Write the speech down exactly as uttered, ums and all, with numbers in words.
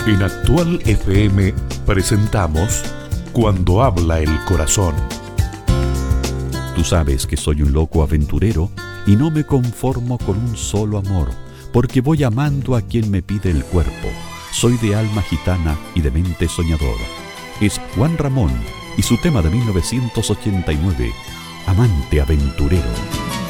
En Actual F M presentamos Cuando habla el corazón. Tú sabes que soy un loco aventurero y no me conformo con un solo amor, porque voy amando a quien me pide el cuerpo. Soy de alma gitana y de mente soñadora. Es Juan Ramón y su tema de mil novecientos ochenta y nueve, Amante Aventurero.